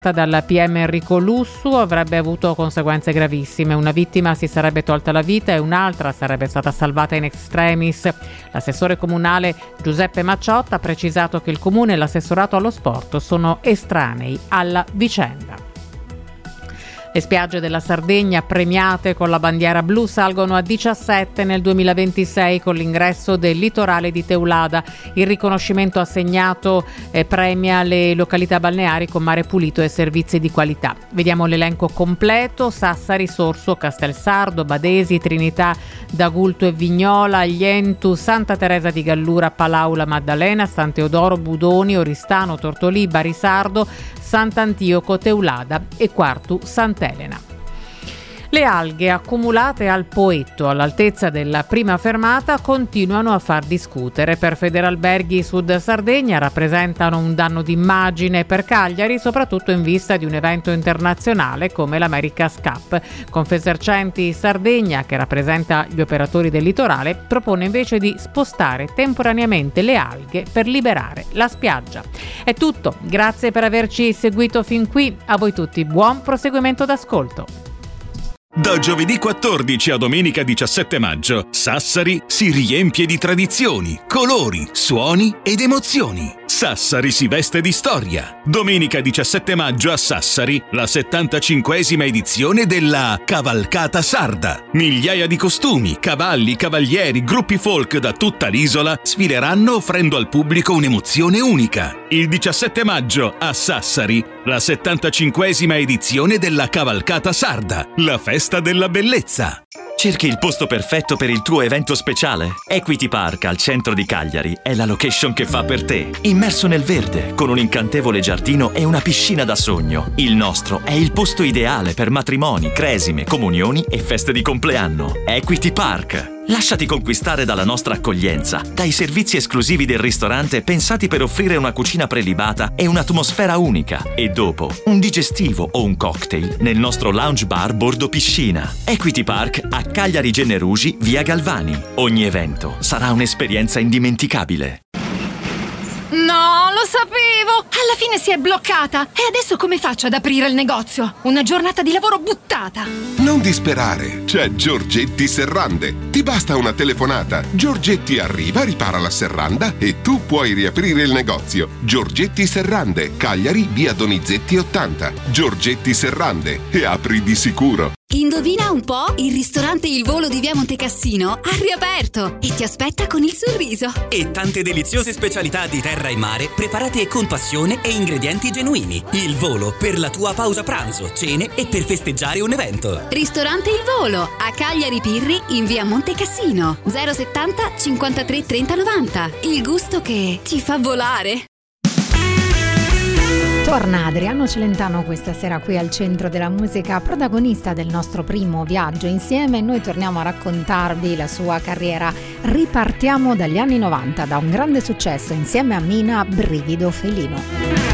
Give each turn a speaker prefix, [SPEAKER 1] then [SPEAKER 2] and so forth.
[SPEAKER 1] dal PM Enrico Lussu avrebbe avuto conseguenze gravissime. Una vittima si sarebbe tolta la vita e un'altra sarebbe stata salvata in extremis. L'assessore comunale Giuseppe Macciotta ha precisato che il comune e l'assessorato allo sport sono estranei alla vicenda. Le spiagge della Sardegna premiate con la bandiera blu salgono a 17 nel 2026 con l'ingresso del litorale di Teulada. Il riconoscimento assegnato premia le località balneari con mare pulito e servizi di qualità. Vediamo l'elenco completo: Sassari, Sorso, Castelsardo, Badesi, Trinità d'Agulto e Vignola, Aglientu, Santa Teresa di Gallura, Palaula, Maddalena, San Teodoro, Budoni, Oristano, Tortolì, Barisardo, Sant'Antioco, Teulada e Quartu Sant'Elena. Le alghe accumulate al Poetto all'altezza della prima fermata continuano a far discutere. Per Federalberghi Sud Sardegna rappresentano un danno d'immagine per Cagliari, soprattutto in vista di un evento internazionale come l'America's Cup. Confesercenti Sardegna, che rappresenta gli operatori del litorale, propone invece di spostare temporaneamente le alghe per liberare la spiaggia. È tutto, grazie per averci seguito fin qui, a voi tutti buon proseguimento d'ascolto.
[SPEAKER 2] Da giovedì 14 a domenica 17 maggio, Sassari si riempie di tradizioni, colori, suoni ed emozioni. Sassari si veste di storia. Domenica 17 maggio a Sassari, la 75esima edizione della Cavalcata Sarda. Migliaia di costumi, cavalli, cavalieri, gruppi folk da tutta l'isola sfileranno offrendo al pubblico un'emozione unica. Il 17 maggio a Sassari, la 75esima edizione della Cavalcata Sarda, la festa della bellezza.
[SPEAKER 3] Cerchi il posto perfetto per il tuo evento speciale? Equity Park al centro di Cagliari è la location che fa per te. Immerso nel verde, con un incantevole giardino e una piscina da sogno. Il nostro è il posto ideale per matrimoni, cresime, comunioni e feste di compleanno. Equity Park. Lasciati conquistare dalla nostra accoglienza, dai servizi esclusivi del ristorante pensati per offrire una cucina prelibata e un'atmosfera unica. E dopo, un digestivo o un cocktail nel nostro lounge bar bordo piscina. Equity Park a Cagliari Generugi, via Galvani. Ogni evento sarà un'esperienza indimenticabile.
[SPEAKER 4] No, lo sapevo! Alla fine si è bloccata! E adesso come faccio ad aprire il negozio? Una giornata di lavoro buttata!
[SPEAKER 5] Non disperare, c'è Giorgetti Serrande. Ti basta una telefonata. Giorgetti arriva, ripara la serranda e tu puoi riaprire il negozio. Giorgetti Serrande, Cagliari, via Donizetti 80. Giorgetti Serrande, e apri di sicuro.
[SPEAKER 6] Indovina un po'? Il ristorante Il Volo di via Montecassino ha riaperto e ti aspetta con il sorriso.
[SPEAKER 7] E tante deliziose specialità di terra e mare preparate con passione e ingredienti genuini. Il Volo per la tua pausa pranzo, cene e per festeggiare un evento.
[SPEAKER 6] Ristorante Il Volo a Cagliari Pirri in via Montecassino 070 53 30 90. Il gusto che ti fa volare.
[SPEAKER 8] Torna Adriano Celentano questa sera qui al Centro della Musica, protagonista del nostro primo viaggio insieme, e noi torniamo a raccontarvi la sua carriera. Ripartiamo dagli anni 90, da un grande successo insieme a Mina, Brivido Felino.